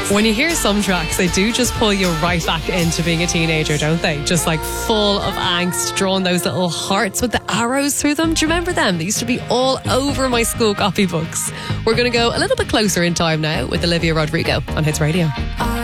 When you hear some tracks, they do just pull you right back into being a teenager, don't they? Just like full of angst, drawing those little hearts with the arrows through them. Do you remember them? They used to be all over my school copybooks. We're going to go a little bit closer in time now with Olivia Rodrigo on Hits Radio.